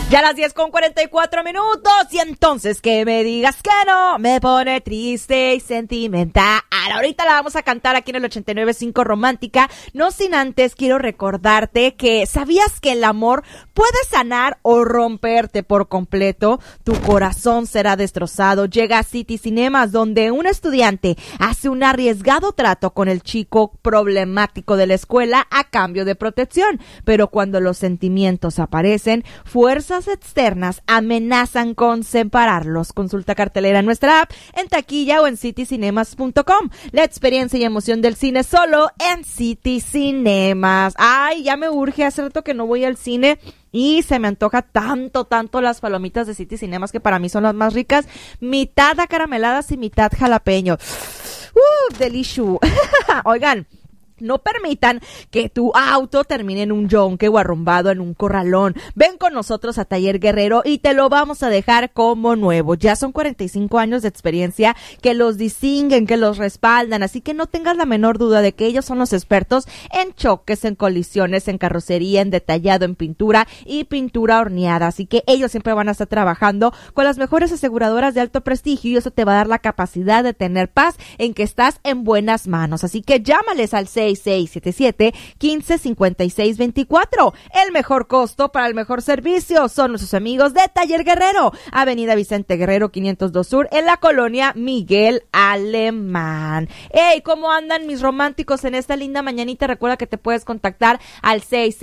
Ya a las 10:44 y entonces que me digas que no me pone triste y sentimental. Ahorita la vamos a cantar aquí en el 89.5 Romántica. No sin antes quiero recordarte que ¿sabías que el amor puede sanar o romperte por completo? Tu corazón será destrozado. Llega a City Cinemas, donde un estudiante hace un arriesgado trato con el chico problemático de la escuela a cambio de protección. Pero cuando los sentimientos aparecen, fuerzas externas amenazan con separarlos. Consulta cartelera en nuestra app, en taquilla o en citycinemas.com. La experiencia y emoción del cine solo en City Cinemas. Ay, ya me urge, hace rato que no voy al cine y se me antoja tanto las palomitas de City Cinemas, que para mí son las más ricas, mitad acarameladas y mitad jalapeño. Delicioso. Oigan, no permitan que tu auto termine en un yonque o arrumbado en un corralón. Ven con nosotros a Taller Guerrero y te lo vamos a dejar como nuevo. Ya son 45 años de experiencia que los distinguen, que los respaldan, así que no tengas la menor duda de que ellos son los expertos en choques, en colisiones, en carrocería, en detallado, en pintura y pintura horneada. Así que ellos siempre van a estar trabajando con las mejores aseguradoras de alto prestigio y eso te va a dar la capacidad de tener paz en que estás en buenas manos. Así que llámales al 6677-155624. El mejor costo para el mejor servicio son nuestros amigos de Taller Guerrero, Avenida Vicente Guerrero 502 Sur, en la colonia Miguel Alemán. Hey, ¿cómo andan mis románticos en esta linda mañanita? Recuerda que te puedes contactar al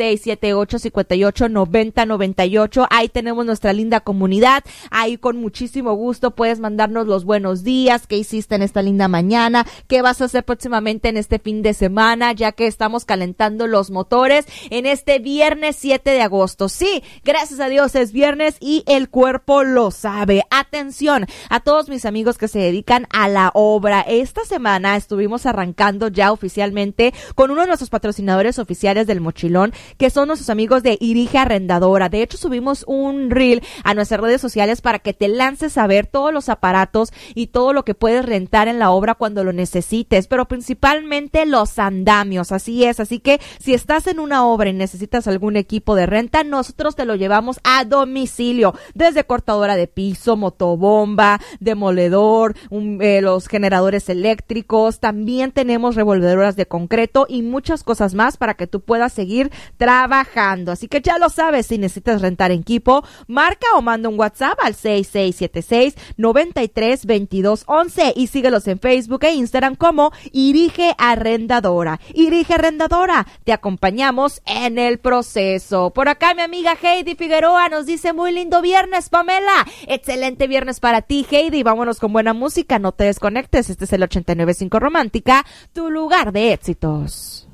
6678-589098. Ahí tenemos nuestra linda comunidad. Ahí con muchísimo gusto puedes mandarnos los buenos días, qué hiciste en esta linda mañana, qué vas a hacer próximamente en este fin de semana, ya que estamos calentando los motores en este viernes 7 de agosto. Sí, gracias a Dios es viernes y el cuerpo lo sabe. Atención a todos mis amigos que se dedican a la obra. Esta semana estuvimos arrancando ya oficialmente con uno de nuestros patrocinadores oficiales del mochilón, que son nuestros amigos de Irige Arrendadora. De hecho, subimos un reel a nuestras redes sociales para que te lances a ver todos los aparatos y todo lo que puedes rentar en la obra cuando lo necesites, pero principalmente los andamios. Así es, así que si estás en una obra y necesitas algún equipo de renta, nosotros te lo llevamos a domicilio, desde cortadora de piso, motobomba, demoledor, los generadores eléctricos, también tenemos revolvedoras de concreto y muchas cosas más para que tú puedas seguir trabajando. Así que ya lo sabes, si necesitas rentar equipo, marca o manda un WhatsApp al 6676-932211 y síguelos en Facebook e Instagram como Irige Arrendadora. Irige Arrendadora, te acompañamos en el proceso. Por acá mi amiga Heidi Figueroa nos dice: muy lindo viernes, Pamela. Excelente viernes para ti, Heidi. Vámonos con buena música, no te desconectes. Este es el 89.5 Romántica, tu lugar de éxitos.